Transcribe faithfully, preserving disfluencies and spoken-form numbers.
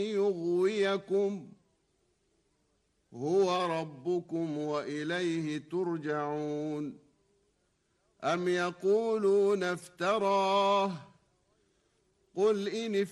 يغويكم هو ربكم وإليه ترجعون. أم يقولون افتراه قل إن